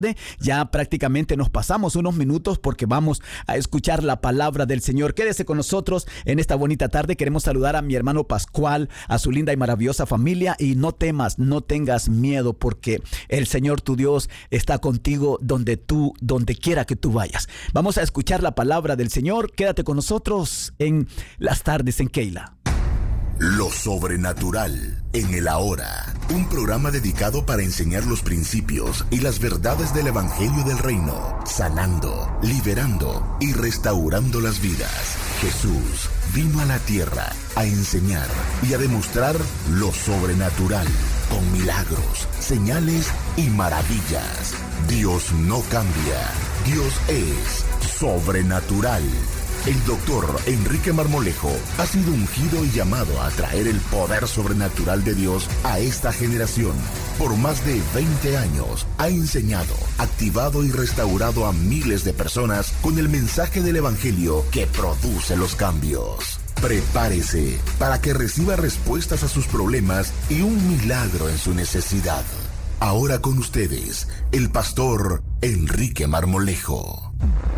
Ya prácticamente nos pasamos unos minutos porque vamos a escuchar la palabra del Señor. Quédese con nosotros en esta bonita tarde. Queremos saludar a mi hermano Pascual, a su linda y maravillosa familia, y no temas, no tengas miedo, porque el Señor tu Dios está contigo donde quiera que tú vayas. Vamos a escuchar la palabra del Señor. Quédate con nosotros en las tardes en Keila. Lo sobrenatural en el ahora, un programa dedicado para enseñar los principios y las verdades del Evangelio del Reino, sanando, liberando y restaurando las vidas. Jesús vino a la tierra a enseñar y a demostrar lo sobrenatural con milagros, señales y maravillas. Dios no cambia, Dios es sobrenatural. El doctor Enrique Marmolejo ha sido ungido y llamado a traer el poder sobrenatural de Dios a esta generación. Por más de 20 años ha enseñado, activado y restaurado a miles de personas con el mensaje del Evangelio que produce los cambios. Prepárese para que reciba respuestas a sus problemas y un milagro en su necesidad. Ahora con ustedes, el pastor Enrique Marmolejo.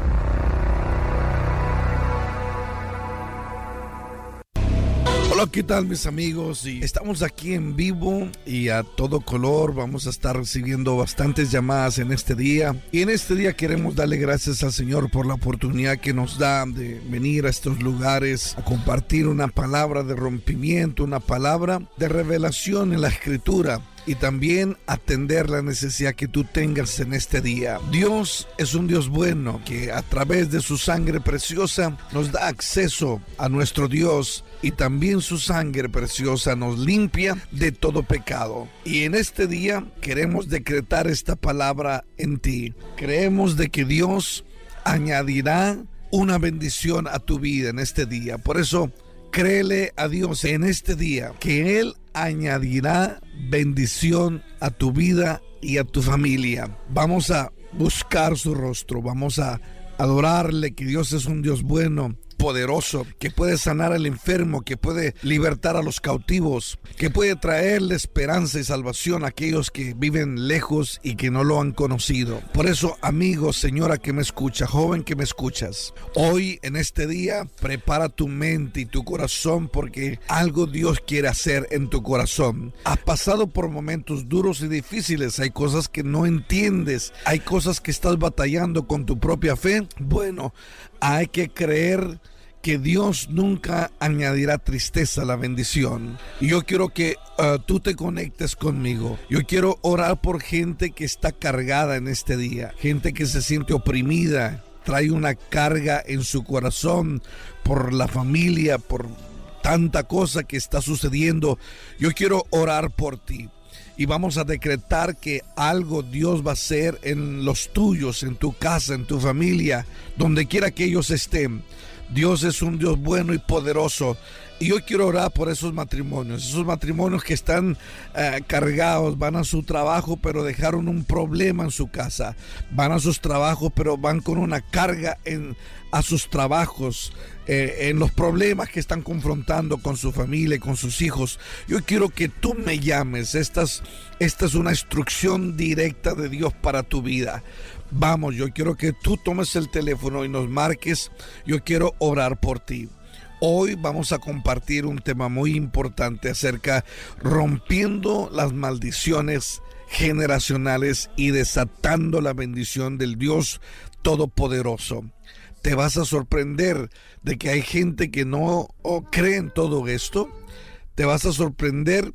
Hola, ¿qué tal mis amigos? Y estamos aquí en vivo y a todo color. Vamos a estar recibiendo bastantes llamadas en este día. Y en este día queremos darle gracias al Señor por la oportunidad que nos da de venir a estos lugares a compartir una palabra de rompimiento, una palabra de revelación en la Escritura, y también atender la necesidad que tú tengas en este día. Dios es un Dios bueno que a través de su sangre preciosa nos da acceso a nuestro Dios, y también su sangre preciosa nos limpia de todo pecado. Y en este día queremos decretar esta palabra en ti. Creemos de que Dios añadirá una bendición a tu vida en este día. Por eso créele a Dios en este día que Él añadirá bendición a tu vida y a tu familia. Vamos a buscar su rostro, vamos a adorarle, que Dios es un Dios bueno, poderoso, que puede sanar al enfermo, que puede libertar a los cautivos, que puede traerle esperanza y salvación a aquellos que viven lejos y que no lo han conocido. Por eso, amigo, señora que me escucha, joven que me escuchas, hoy en este día prepara tu mente y tu corazón, porque algo Dios quiere hacer en tu corazón. Has pasado por momentos duros y difíciles, hay cosas que no entiendes, hay cosas que estás batallando con tu propia fe. Bueno, hay que creer que Dios nunca añadirá tristeza a la bendición. Y yo quiero que tú te conectes conmigo. Yo quiero orar por gente que está cargada en este día, gente que se siente oprimida, trae una carga en su corazón por la familia, por tanta cosa que está sucediendo. Yo quiero orar por ti. Y vamos a decretar que algo Dios va a hacer en los tuyos, en tu casa, en tu familia, donde quiera que ellos estén. Dios es un Dios bueno y poderoso. Y yo quiero orar por esos matrimonios que están cargados, van a su trabajo pero dejaron un problema en su casa, van a sus trabajos pero van con una carga a sus trabajos, en los problemas que están confrontando con su familia y con sus hijos. Yo quiero que tú me llames. Esta es una instrucción directa de Dios para tu vida. Vamos, yo quiero que tú tomes el teléfono y nos marques. Yo quiero orar por ti. Hoy vamos a compartir un tema muy importante acerca rompiendo las maldiciones generacionales y desatando la bendición del Dios Todopoderoso. Te vas a sorprender de que hay gente que no cree en todo esto. Te vas a sorprender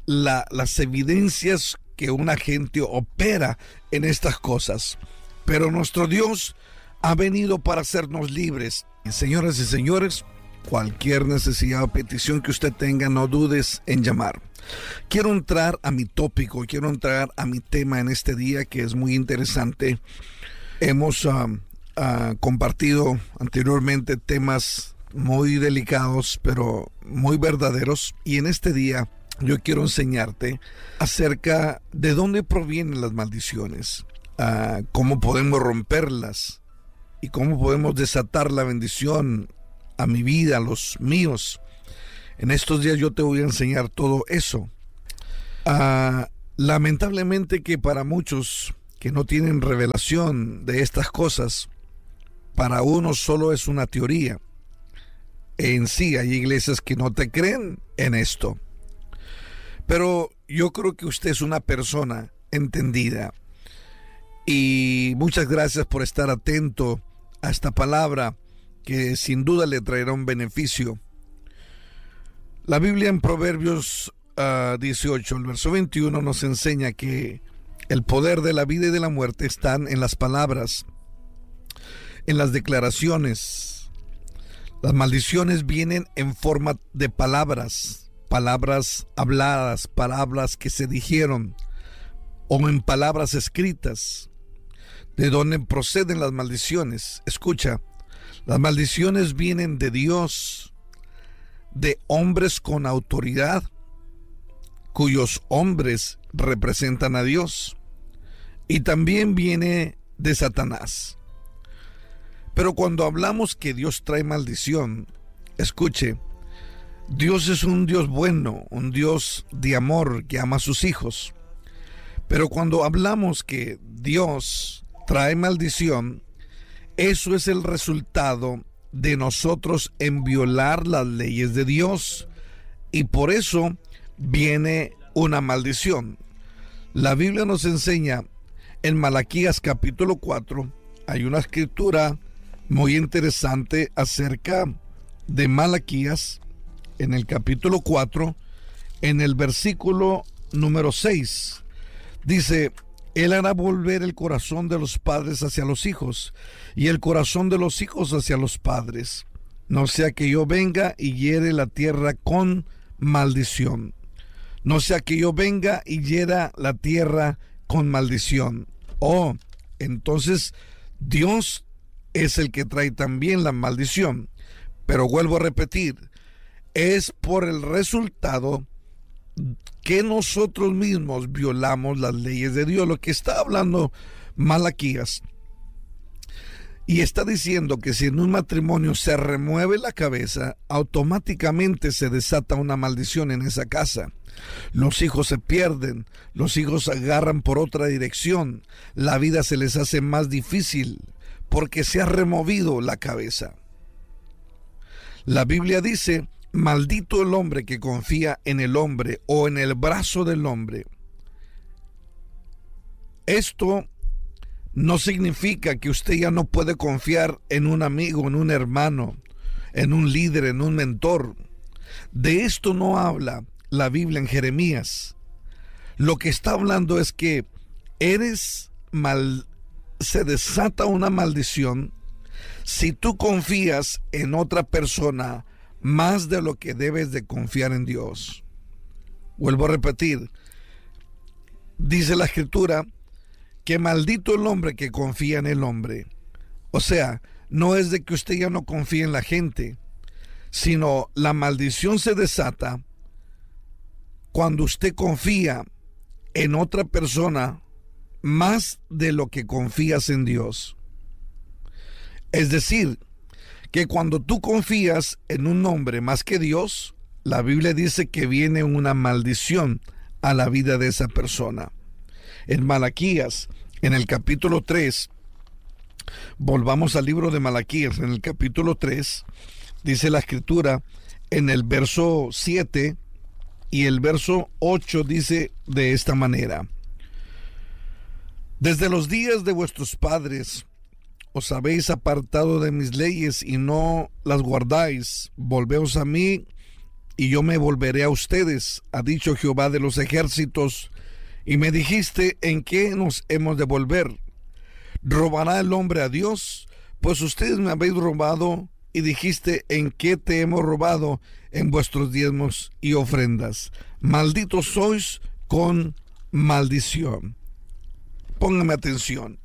las evidencias que una gente opera en estas cosas. Pero nuestro Dios ha venido para hacernos libres. Y señoras y señores, cualquier necesidad o petición que usted tenga, no dudes en llamar. Quiero entrar a mi tópico, quiero entrar a mi tema en este día, que es muy interesante. Hemos compartido anteriormente temas muy delicados, pero muy verdaderos. Y en este día yo quiero enseñarte acerca de dónde provienen las maldiciones, cómo podemos romperlas y cómo podemos desatar la bendición a mi vida, a los míos. En estos días yo te voy a enseñar todo eso. Lamentablemente que para muchos que no tienen revelación de estas cosas, para uno solo es una teoría. En sí hay iglesias que no te creen en esto. Pero yo creo que usted es una persona entendida. Y muchas gracias por estar atento a esta palabra que sin duda le traerá un beneficio. La Biblia en Proverbios 18, el verso 21 nos enseña que el poder de la vida y de la muerte están en las palabras, en las declaraciones. Las maldiciones vienen en forma de palabras, palabras habladas, palabras que se dijeron, o en palabras escritas. ¿De dónde proceden las maldiciones? Escucha, las maldiciones vienen de Dios, de hombres con autoridad, cuyos hombres representan a Dios, y también viene de Satanás. Pero cuando hablamos que Dios trae maldición, escuche, Dios es un Dios bueno, un Dios de amor que ama a sus hijos. Pero cuando hablamos que Dios trae maldición, eso es el resultado de nosotros en violar las leyes de Dios, y por eso viene una maldición. La Biblia nos enseña en Malaquías capítulo 4, hay una escritura muy interesante acerca de Malaquías, en el capítulo 4, en el versículo número 6, dice: Él hará volver el corazón de los padres hacia los hijos, y el corazón de los hijos hacia los padres, no sea que yo venga y hiere la tierra con maldición. No sea que yo venga y hiera la tierra con maldición. Oh, entonces Dios es el que trae también la maldición. Pero vuelvo a repetir, es por el resultado que nosotros mismos violamos las leyes de Dios. Lo que está hablando Malaquías, y está diciendo que si en un matrimonio se remueve la cabeza, automáticamente se desata una maldición en esa casa. Los hijos se pierden, los hijos agarran por otra dirección, la vida se les hace más difícil porque se ha removido la cabeza. La Biblia dice: maldito el hombre que confía en el hombre o en el brazo del hombre. Esto no significa que usted ya no puede confiar en un amigo, en un hermano, en un líder, en un mentor. De esto no habla la Biblia en Jeremías. Lo que está hablando es que se desata una maldición si tú confías en otra persona más de lo que debes de confiar en Dios. Vuelvo a repetir, dice la Escritura que maldito el hombre que confía en el hombre. O sea, no es de que usted ya no confíe en la gente, sino la maldición se desata cuando usted confía en otra persona más de lo que confías en Dios. Es decir, que cuando tú confías en un hombre más que Dios, la Biblia dice que viene una maldición a la vida de esa persona. En Malaquías, en el capítulo 3, volvamos al libro de Malaquías, en el capítulo 3, dice la Escritura, en el verso 7 y el verso 8 dice de esta manera: desde los días de vuestros padres os habéis apartado de mis leyes y no las guardáis. Volveos a mí y yo me volveré a ustedes, ha dicho Jehová de los ejércitos. Y me dijiste: ¿en qué nos hemos de volver? ¿Robará el hombre a Dios? Pues ustedes me habéis robado. Y dijiste: ¿en qué te hemos robado? En vuestros diezmos y ofrendas. Malditos sois con maldición. Póngame atención.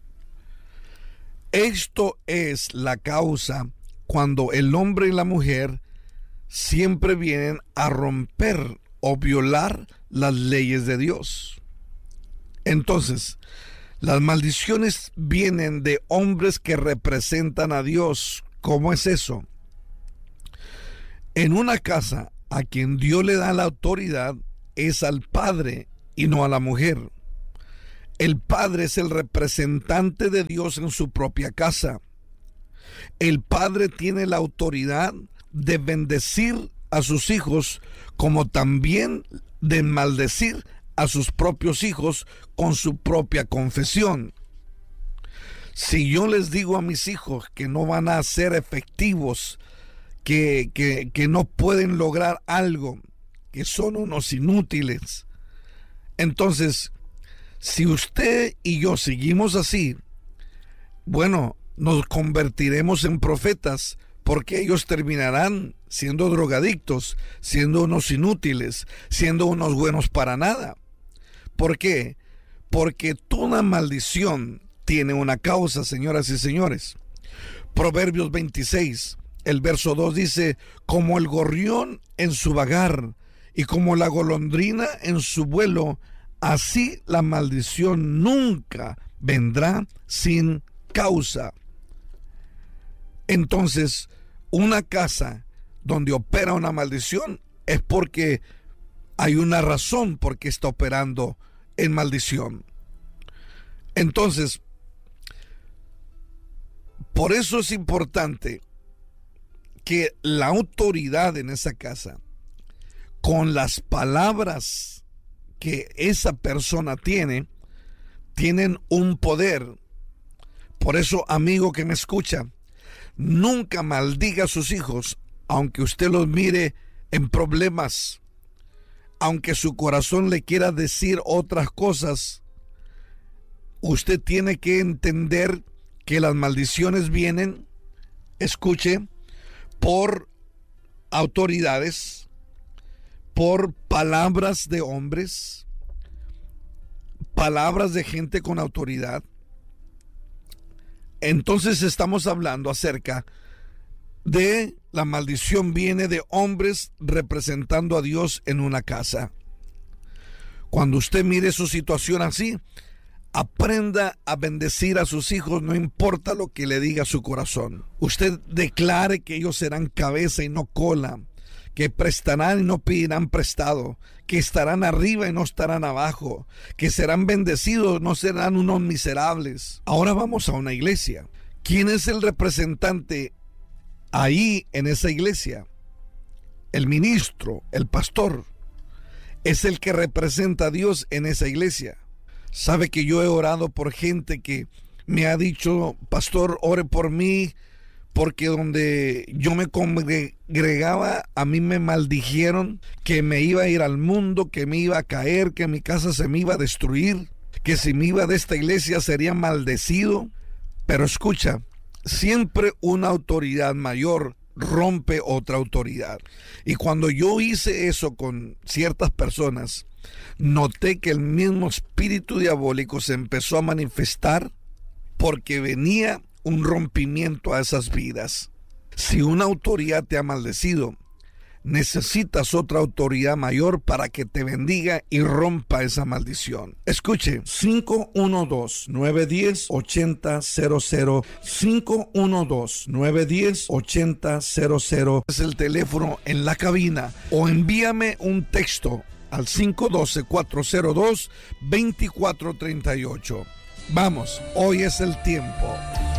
Esto es la causa cuando el hombre y la mujer siempre vienen a romper o violar las leyes de Dios. Entonces, las maldiciones vienen de hombres que representan a Dios. ¿Cómo es eso? En una casa, a quien Dios le da la autoridad es al padre y no a la mujer. El padre es el representante de Dios en su propia casa. El padre tiene la autoridad de bendecir a sus hijos, como también de maldecir a sus propios hijos con su propia confesión. Si yo les digo a mis hijos que no van a ser efectivos, que no pueden lograr algo, que son unos inútiles, entonces, si usted y yo seguimos así, bueno, nos convertiremos en profetas, porque ellos terminarán siendo drogadictos, siendo unos inútiles, siendo unos buenos para nada. ¿Por qué? Porque toda maldición tiene una causa, señoras y señores. Proverbios 26, el verso 2 dice: como el gorrión en su vagar y como la golondrina en su vuelo, así la maldición nunca vendrá sin causa. Entonces, una casa donde opera una maldición es porque hay una razón por qué está operando en maldición. Entonces, por eso es importante que la autoridad en esa casa, con las palabras que esa persona tienen un poder. Por eso, amigo que me escucha, nunca maldiga a sus hijos, aunque usted los mire en problemas, aunque su corazón le quiera decir otras cosas. Usted tiene que entender que las maldiciones vienen, escuche, por autoridades, por palabras de hombres, palabras de gente con autoridad. Entonces estamos hablando acerca de la maldición viene de hombres representando a Dios en una casa. Cuando usted mire su situación así, aprenda a bendecir a sus hijos, no importa lo que le diga su corazón. Usted declare que ellos serán cabeza y no cola, que prestarán y no pedirán prestado, que estarán arriba y no estarán abajo, que serán bendecidos, no serán unos miserables. Ahora vamos a una iglesia. ¿Quién es el representante ahí en esa iglesia? El ministro, el pastor, es el que representa a Dios en esa iglesia. Sabe que yo he orado por gente que me ha dicho: pastor, ore por mí, porque donde yo me congregaba, a mí me maldijeron, que me iba a ir al mundo, que me iba a caer, que mi casa se me iba a destruir, que si me iba de esta iglesia sería maldecido. Pero escucha, siempre una autoridad mayor rompe otra autoridad. Y cuando yo hice eso con ciertas personas, noté que el mismo espíritu diabólico se empezó a manifestar, porque venía un rompimiento a esas vidas. Si una autoridad te ha maldecido, necesitas otra autoridad mayor para que te bendiga y rompa esa maldición. Escuche, 512-910-8000, 512-910-8000 es el teléfono en la cabina, o envíame un texto al 512-402-2438. Vamos, hoy es el tiempo.